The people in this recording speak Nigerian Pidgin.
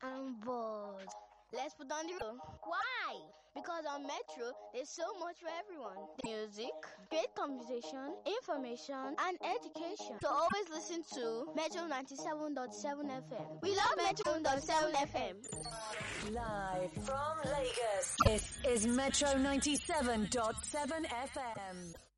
I'm bored. Let's put on the radio. Why? Because on Metro, there's so much for everyone. Music, great conversation, information, and education. So always listen to Metro 97.7 FM. We love Metro 97 FM. Live from Lagos, this is Metro 97.7 FM.